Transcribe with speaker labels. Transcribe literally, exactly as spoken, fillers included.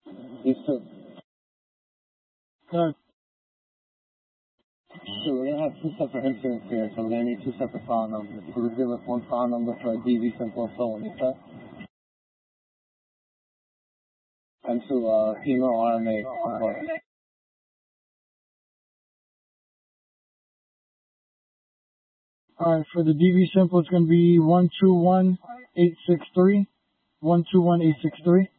Speaker 1: You too.
Speaker 2: Good.
Speaker 1: So we're gonna have two separate incidents here, so we're gonna need two separate file numbers. So just give us one file number for a D V simple phone, okay? And to uh, email R M A. Okay.
Speaker 2: Alright, for the D V simple, it's going to be one two one eight six three. one two one eight six three.